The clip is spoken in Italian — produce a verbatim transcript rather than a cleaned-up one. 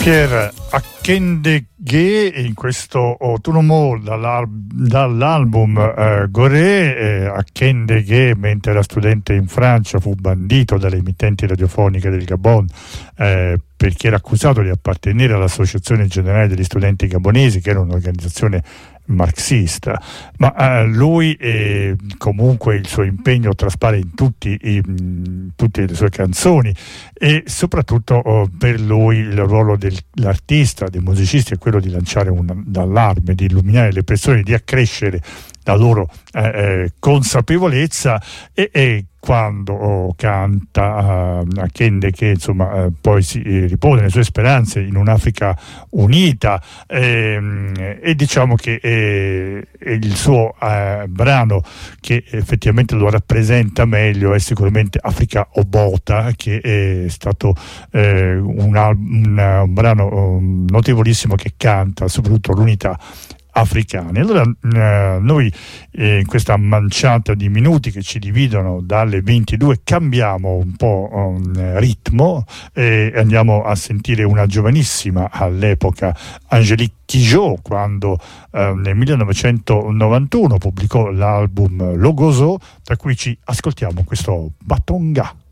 Pierre Akindele in questo Autunno dall'al- dall'album eh, Gorée. eh, Akindele, mentre era studente in Francia, fu bandito dalle emittenti radiofoniche del Gabon eh, perché era accusato di appartenere all'Associazione Generale degli Studenti Gabonesi, che era un'organizzazione marxista, ma eh, lui eh, comunque il suo impegno traspare in, tutti i, in tutte le sue canzoni, e soprattutto oh, per lui il ruolo dell'artista, del musicista, è quello di lanciare un allarme, di illuminare le persone, di accrescere la loro eh, eh, consapevolezza, e, e quando oh, canta uh, Akindele, che insomma uh, poi si eh, ripone le sue speranze in un'Africa unita, ehm, e diciamo che eh, il suo uh, brano che effettivamente lo rappresenta meglio è sicuramente Africa Obota, che è stato eh, un, un, un brano um, notevolissimo, che canta soprattutto l'unità africani. Allora eh, noi eh, in questa manciata di minuti che ci dividono dalle ventidue cambiamo un po' um, ritmo e andiamo a sentire una giovanissima all'epoca, Angélique Kidjo, quando eh, nel millenovecentonovantuno pubblicò l'album Logoso, da cui ci ascoltiamo questo Batonga.